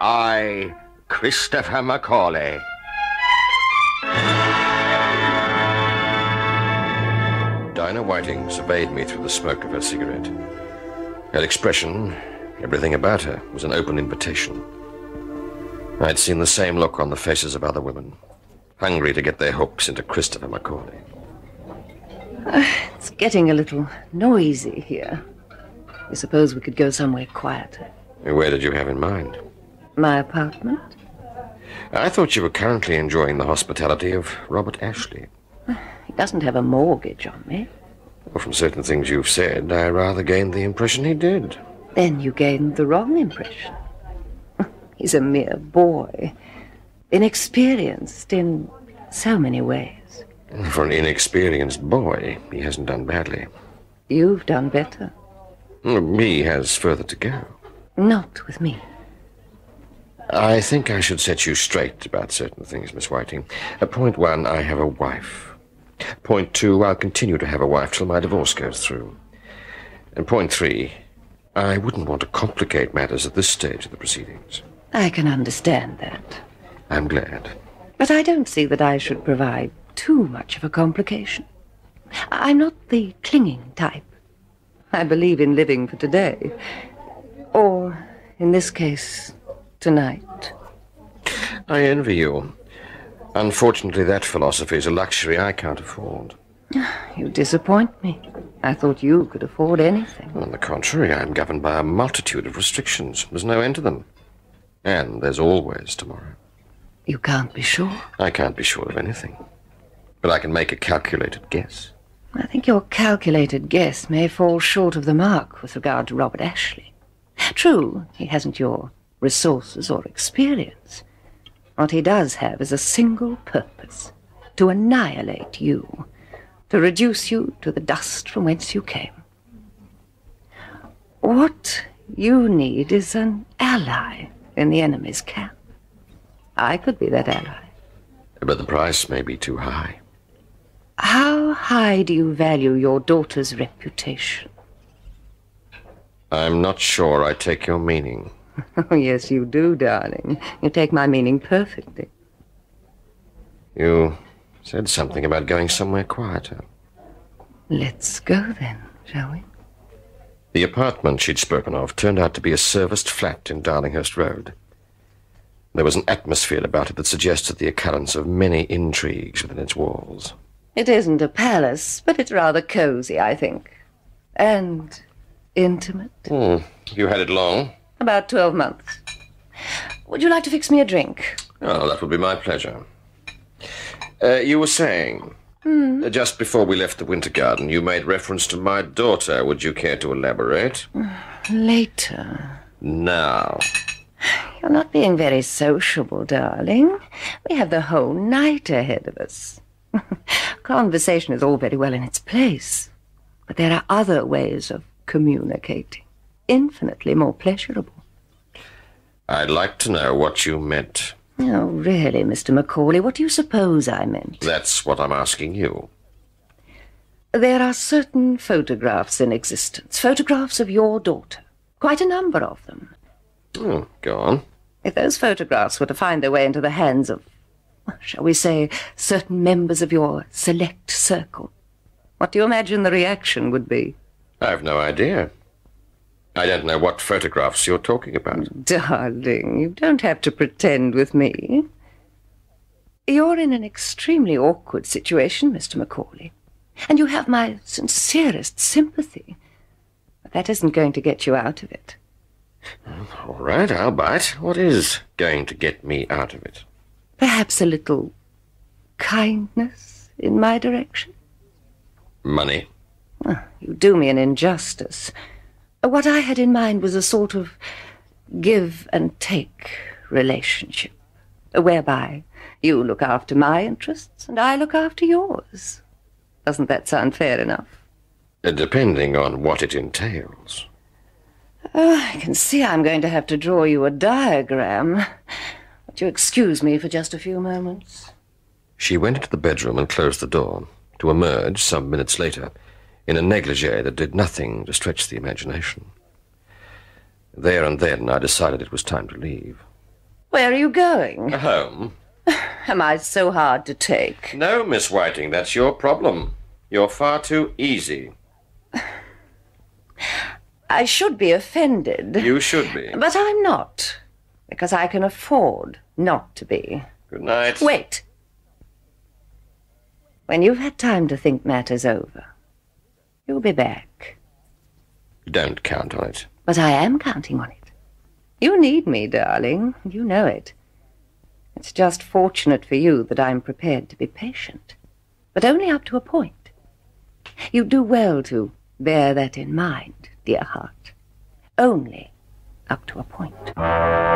I, Christopher Macaulay. Dinah Whiting surveyed me through the smoke of her cigarette. Her expression, everything about her, was an open invitation. I'd seen the same look on the faces of other women, hungry to get their hooks into Christopher Macaulay. It's getting a little noisy here. I suppose we could go somewhere quieter. Where did you have in mind? My apartment? I thought you were currently enjoying the hospitality of Robert Ashley. He doesn't have a mortgage on me. Well, from certain things you've said, I rather gained the impression he did. Then you gained the wrong impression. He's a mere boy, inexperienced in so many ways. For an inexperienced boy, he hasn't done badly. You've done better. He has further to go. Not with me. I think I should set you straight about certain things, Miss Whiting. Point one, I have a wife. Point two, I'll continue to have a wife till my divorce goes through. And point three, I wouldn't want to complicate matters at this stage of the proceedings. I can understand that. I'm glad. But I don't see that I should provide too much of a complication. I'm not the clinging type. I believe in living for today. Or, in this case, tonight. I envy you. Unfortunately, that philosophy is a luxury I can't afford. You disappoint me. I thought you could afford anything. On the contrary, I'm governed by a multitude of restrictions. There's no end to them. And there's always tomorrow. You can't be sure? I can't be sure of anything. But I can make a calculated guess. I think your calculated guess may fall short of the mark with regard to Robert Ashley. True, he hasn't your resources or experience. What he does have is a single purpose: to annihilate you, to reduce you to the dust from whence you came. What you need is an ally in the enemy's camp. I could be that ally. But the price may be too high. How high do you value your daughter's reputation? I'm not sure I take your meaning. Oh, yes, you do, darling. You take my meaning perfectly. You said something about going somewhere quieter. Let's go, then, shall we? The apartment she'd spoken of turned out to be a serviced flat in Darlinghurst Road. There was an atmosphere about it that suggested the occurrence of many intrigues within its walls. It isn't a palace, but it's rather cozy, I think. And intimate. You had it long? About 12 months. Would you like to fix me a drink? Oh, that would be my pleasure. You were saying, just before we left the Winter Garden, you made reference to my daughter. Would you care to elaborate? Later. Now. You're not being very sociable, darling. We have the whole night ahead of us. Conversation is all very well in its place, but there are other ways of communicating, infinitely more pleasurable. I'd like to know what you meant. Oh, really, Mr. Macaulay, what do you suppose I meant? That's what I'm asking you. There are certain photographs in existence, photographs of your daughter, quite a number of them. Go on. If those photographs were to find their way into the hands of, shall we say, certain members of your select circle, what do you imagine the reaction would be? I've no idea. I don't know what photographs you're talking about. Darling, you don't have to pretend with me. You're in an extremely awkward situation, Mr. Macaulay, and you have my sincerest sympathy. But that isn't going to get you out of it. All right, I'll bite. What is going to get me out of it? Perhaps a little kindness in my direction? Money. Oh, you do me an injustice. What I had in mind was a sort of give-and-take relationship, whereby you look after my interests and I look after yours. Doesn't that sound fair enough? Depending on what it entails. I can see I'm going to have to draw you a diagram. Would you excuse me for just a few moments? She went into the bedroom and closed the door, to emerge some minutes later in a negligee that did nothing to stretch the imagination. There and then I decided it was time to leave. Where are you going? Home? Am I so hard to take? No, Miss Whiting, that's your problem. You're far too easy. I should be offended. You should be. But I'm not, because I can afford not to be. Good night. Wait. When you've had time to think matters over, you'll be back. Don't count on it. But I am counting on it. You need me, darling. You know it. It's just fortunate for you that I'm prepared to be patient. But only up to a point. You do well to bear that in mind, dear heart. Only up to a point.